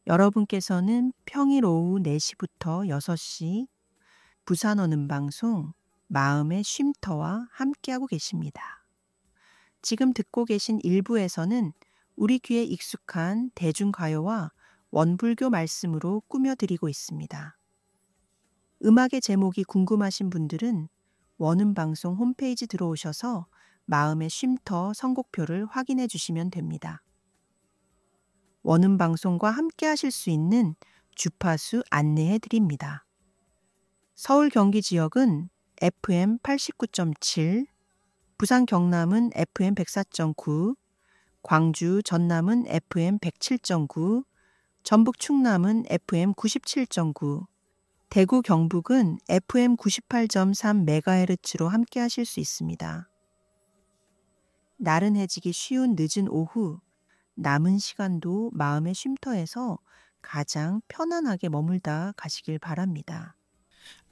여러분께서는 평일 오후 4시부터 6시 부산 오는 방송 마음의 쉼터와 함께하고 계십니다. 지금 듣고 계신 일부에서는 우리 귀에 익숙한 대중가요와 원불교 말씀으로 꾸며드리고 있습니다. 음악의 제목이 궁금하신 분들은 원음 방송 홈페이지 들어오셔서 마음의 쉼터 선곡표를 확인해 주시면 됩니다. 원음 방송과 함께 하실 수 있는 주파수 안내해 드립니다. 서울 경기 지역은 FM 89.7, 부산 경남은 FM 104.9, 광주 전남은 FM 107.9, 전북 충남은 FM 97.9, 대구 경북은 FM 98.3MHz로 함께 하실 수 있습니다. 나른해지기 쉬운 늦은 오후, 남은 시간도 마음의 쉼터에서 가장 편안하게 머물다 가시길 바랍니다.